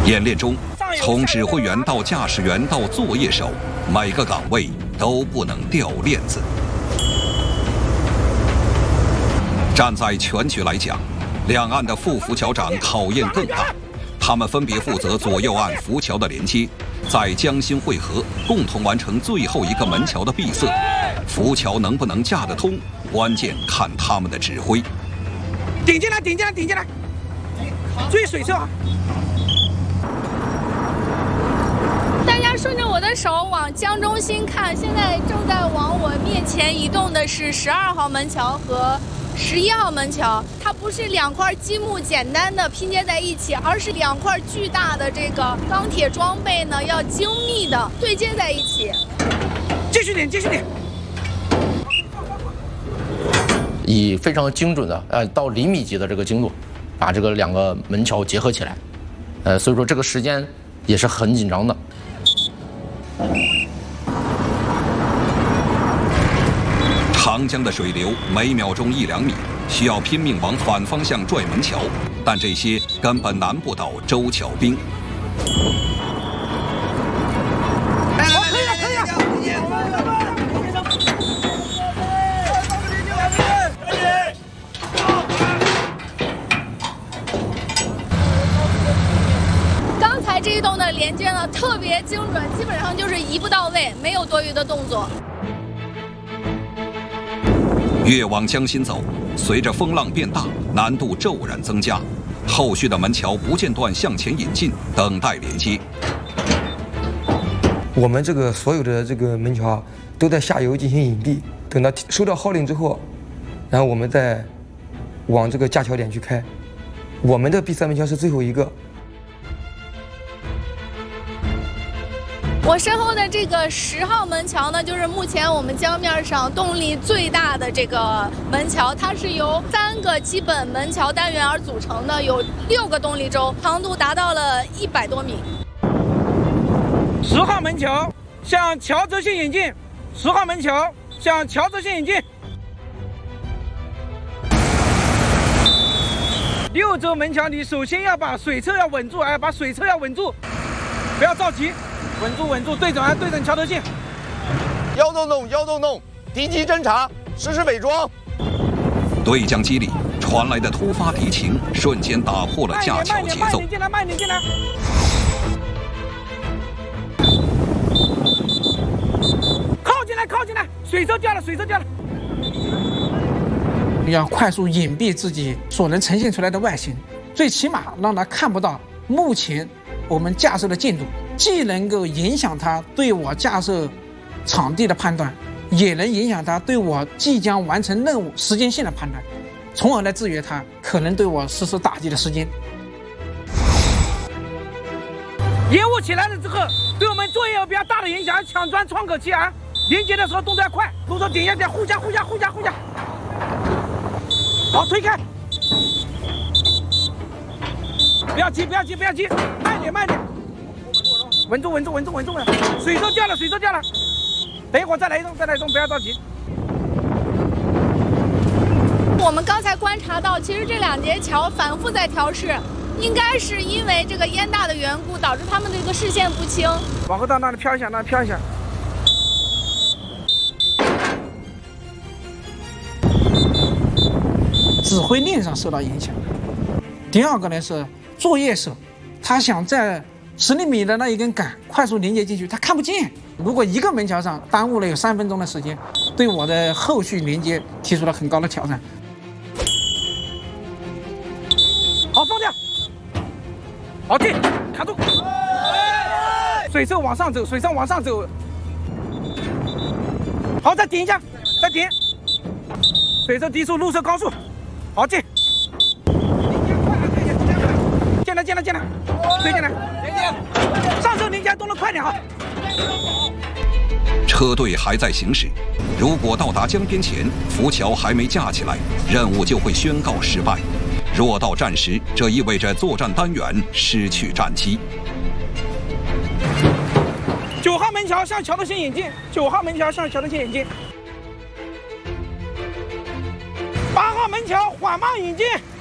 演练中，从指挥员到驾驶员到作业手，每个岗位都不能掉链子。站在全局来讲，两岸的副浮桥长考验更大，他们分别负责左右岸浮桥的连接，在江心汇合，共同完成最后一个门桥的闭塞。浮桥能不能架得通，关键看他们的指挥。 顶进来，顶进来，顶进来！注意水车啊！ 大家顺着我的手往江中心看，现在正在往我面前移动的是12号门桥和11号门桥。它不是2块积木简单的拼接在一起，而是2块巨大的这个钢铁装备呢，要精密的对接在一起。 继续点，继续点。 以非常精准的到厘米级的这个精度，把这个2个门桥结合起来。所以说这个时间也是很紧张的。 长江的水流每秒钟1-2米，需要拼命往反方向拽门桥，但这些根本难不倒周巧兵。 可以了，可以了。 刚才这一栋的连接呢特别精准，基本上就是一步到位，没有多余的动作。 越往江心走，随着风浪变大，难度骤然增加，后续的门桥不间断向前引进，等待连接。 我们这个所有的这个门桥都在下游进行隐蔽，等到收到号令之后，然后我们再往这个架桥点去开。我们的闭塞门桥是最后一个。 我身后的这个10号门桥呢，就是目前我们江面上动力最大的这个门桥，它是由3个基本门桥单元而组成的，有6个动力轴，长度达到了100多米。 10号门桥向桥轴线引进，10号门桥向桥轴线引进。6轴门桥，你首先要把水车要稳住，把水车要稳住，不要着急。稳住，稳住，对准桥头线。 腰动动，腰动动，敌机侦察，实施伪装。 对讲机里传来的突发敌情，瞬间打破了架桥节奏。 慢点进来，慢点进来。靠近来，靠近来，水车掉了，水车掉了。 要快速隐蔽自己所能呈现出来的外形，最起码让他看不到目前我们架设的进度。既能够影响他对我架设场地的判断，也能影响他对我即将完成任务时间性的判断，从而来制约他可能对我实施打击的时间。 烟雾起来了之后，对我们作业有比较大的影响，抢钻窗口期啊！连接的时候动作要快，动作点一下点，互加。好，推开。不要急，慢点。稳住！水车掉了！等一会儿再来一动，不要着急。 我们刚才观察到，其实这2节桥反复在调试，应该是因为这个烟大的缘故，导致他们这个视线不清。 往后到那里飘一下， 指挥链上受到影响。第2个呢是作业手，他想在10厘米的那一根杆快速连接进去，他看不见。如果一个门桥上耽误了有3分钟的时间，对我的后续连接提出了很高的挑战。 好，放掉。好，进，卡住。水车往上走。好，再顶一下，再顶。水车低速，路车高速。好，进。进来，推进来。上车，您家动得快点啊！ 车队还在行驶，如果到达江边前，浮桥还没架起来，任务就会宣告失败。若到站时，这意味着作战单元失去战机。 9号门桥向桥头线引进，8号门桥缓慢引进。